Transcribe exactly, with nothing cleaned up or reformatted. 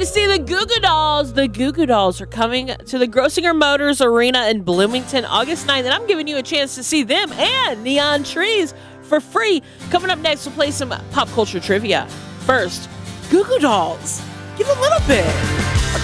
to see the Goo Goo Dolls. The Goo Goo Dolls are coming to the Grossinger Motors Arena in Bloomington August ninth, and I'm giving you a chance to see them and Neon Trees for free. Coming up next, we'll play some pop culture trivia. First, Goo Goo Dolls. Give a little bit.